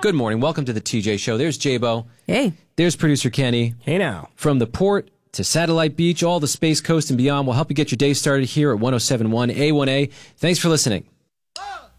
Good morning. Welcome to the TJ Show. There's J-Bo. Hey. There's producer Kenny. Hey now. From the port to Satellite Beach, all the Space Coast and beyond, we'll help you get your day started here at 107.1 A1A. Thanks for listening.